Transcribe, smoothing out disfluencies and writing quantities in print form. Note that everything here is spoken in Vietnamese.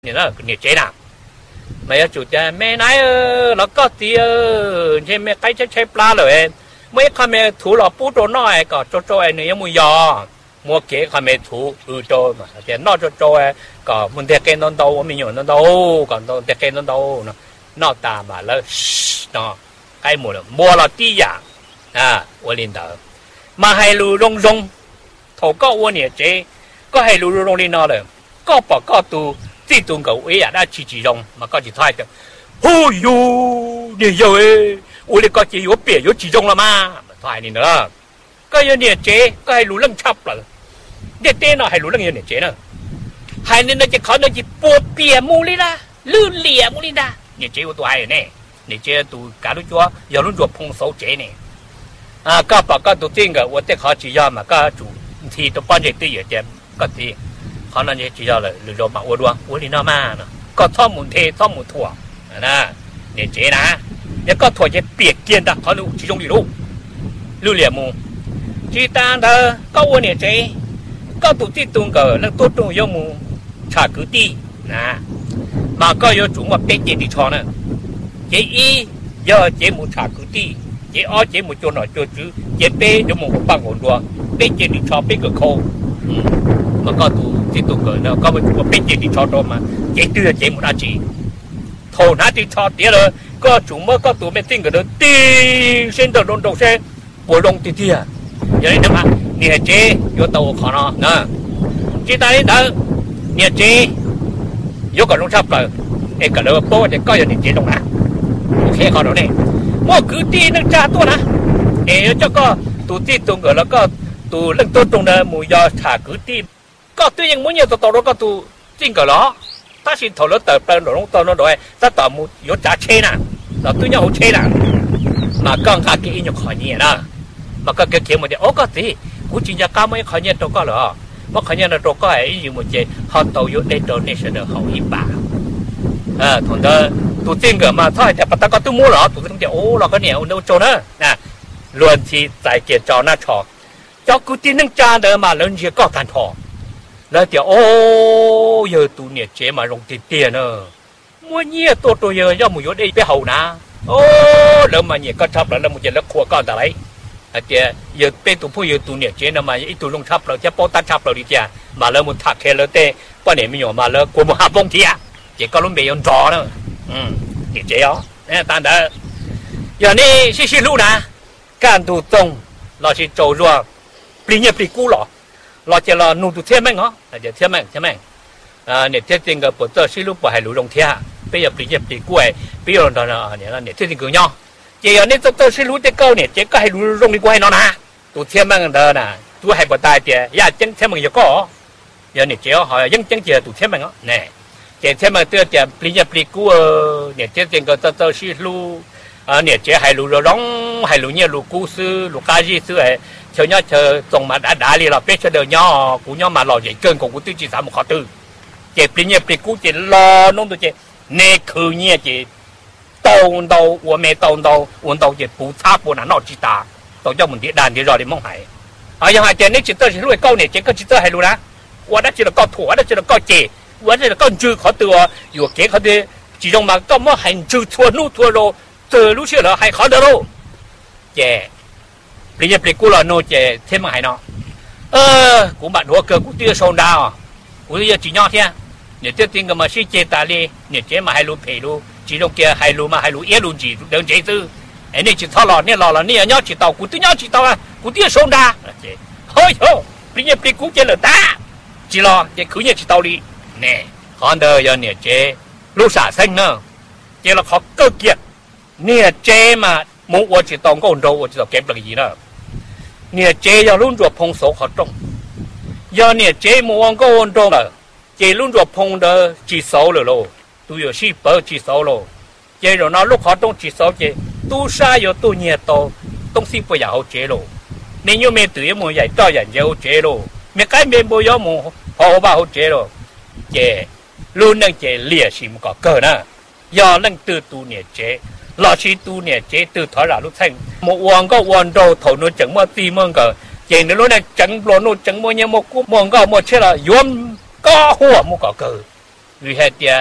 你那你这啦，没有主家没来了个地这没该这吃不啦了没看没土了不着那个做你也没要，我给看没土做嘛，这那做个问题跟弄到我们用弄到，讲到这跟弄到呢，那大嘛了，那该没了摸了地呀啊，我领导，嘛还路隆隆，头个我呢这个还路隆哩那了，个把个都。这东个位啊，那起用嘛，搞起菜的。哦哟，你有诶，我哋搞起有别有起用了嘛，菜你呢？个有年节，个系路冷插了，你点呢系路冷有年节呢？系你那只可能是波别木哩啦，路裂木哩啦，年节我都还有呢，年节都搞到做有人做碰手节呢。啊，个把个都这个，我得好几样嘛，个主题都帮着对有点个题。可能你只要了路嘛，我哩那嘛呢，个草木贴草木拖，那你这啦，一个拖些别见的，可能其中里路列木，只当的个我你这，个都这东个那多种有木茶谷地啊，嘛个有种么别见的草呢，这一要这木茶谷地，这二这木做哪做主，这别有木办工作，别见的草别个扣，mà có tụ tiếp tục cởi nó có một chút bên trên thì cho đó mà chế đưa chế một đá chỉ thầu nát thì cho tiếc rồi có chủ mới có tụ bên trên cái đó đi trên đầu đông đầu xe bộ đông thì thiệt vậy nên mà nhà chế vô tàu khó nó nè chỉ ta đến đó nhà chế vô cả đông sắp rồi cái cái đó bố thì có nhà chế đông à ok khó đó này mà cứ đi nó trả tôi nè để cho có tụ tiếp tục cởi nó có tụ lần tốt trong đó mùi do thả cứ đi có tuy nhiên muốn nhiều tàu đó có tụ chính cái đó ta xin thầu lớn tờ bên đó tàu nó rồi ta tàu một yếu trả chế nè là tuy nhiên hỗ chế nè mà con cả cái nhiều khỏi nhẹ nè mà cái kiểu một cái ô có gì cũng chỉ là cao mấy khỏi nhẹ đâu có rồi mà khỏi nhẹ là đâu có ấy gì một cái họ tàu yếu để donation được hậu ít bà thằng đó tụ chính cái mà thôi thì ta có tụ mua rồi tụ chính ô là cái nhiều đâu cho nữa nè luôn thì tại cái trò nó trò cho cứ tin năng cha đó mà lớn chỉ có thành thọ là thì ô giờ tụ nhiệt chế mà rong tiền nữa mua nhiệt tôi giờ do một chỗ đây bé hầu nà ô lỡ mà nhiệt có thấp là một giờ nó khua con ta lấy thì giờ bên tụ phụ giờ tụ nhiệt chế nó mà ít tụ rong thấp rồi chứ bao ta thấp rồi đi chả mà lỡ một thằng kia lỡ tê quan điểm mình mà lỡ của một hạt bông kia chỉ có lúc bị on trò nữa nhiệt chế đó tan đã giờ này xí lú nà can tụ tông là chỉ trâu ruộng bị nhiệt bị cú lọ lo chỉ là nụ tụ thiên mệnh hả? Giờ thiên mệnh, nếu thiên tình cái bộ tờ xí lúc bảo hay lũ đồng thiên, bây giờ bị nhiệt bị cú ấy, bây giờ là nếu thiên tình cứ nhau, chỉ là nếu tờ xí lũ tới câu này, chỉ có hay lũ đồng đi quay nó nè, tụ thiên mệnh đó nè, tụ hay bảo tài thì, ya chân thiên mệnh giờ có, giờ nếu chỉ họ dân chân chỉ tụ thiên mệnh á, nè, chỉ thiên mệnh tờ chỉ bị nhiệt bị cú, nếu thiên tình cái tờ xí lũ, nếu chỉ hay lũ rong, hay lũ nhiều lũ cú sư, lũ cá gì sư ấy. Cho nhau chờ tổng mà đã đi là biết cho đời nhau của nhau mà lo dễ cơn của tôi chỉ giảm một khó tư chỉ bây giờ bây cú chỉ lo nông tôi chỉ nè khử nhẹ chỉ tàu đầu của mẹ tàu chỉ phụ tháp của nó chỉ ta tàu cho mình địa đàn thì rồi thì mong hải ở nhà hai trẻ nếu chỉ tôi chỉ nuôi câu này chỉ có chỉ tôi hay luôn á qua đó chỉ là câu thua đó chỉ là câu chè qua đây là câu chữ khó từ vừa kế khó từ chỉ trong mà câu mà hành chữ thua rồi từ lúc xưa là hay khó được đâu chè bây giờ bị cú là nô chè thêm mà hay nó của bạn đua cơ cũng tiêu sồn đào của bây giờ chỉ nhau thế nếu tiêu tiền cái mà xí chè ta đi nếu chè mà hay luôn phê luôn chỉ trong kia hay luôn mà hay luôn yết luôn chỉ đơn chè tư ấy này chỉ thao lò này nhau chỉ tàu của tiêu nhau chỉ tàu à của tiêu sồn đà thôi bây giờ bị cú chè là ta chỉ lo chè cứ nhẹ chỉ tàu đi nè còn đời giờ nếu chè lúc xả xanh nữa chè là khó cơ kiệt nếu chè mà muốn我只当个肉，我知道给不了伊了。你这要轮着碰手好重，要你这么往个温重了，这轮着碰的几手了咯，都有是百几手咯。这种那路好重几手这，都啥有都热到，东西不要好接咯。你有没对么也找人就好接咯，没改变不要么好吧好接咯。这路能这烈是么个个呢？要能得度你这。là chỉ tu nè chế từ thở ra lúc thành một uang có uang đâu thầu nó chẳng mà tìm mong cả chế nó này chẳng lo nó chẳng mua nhà một cú mong có một chế là yếm có hoa một cả cờ vì hệ tia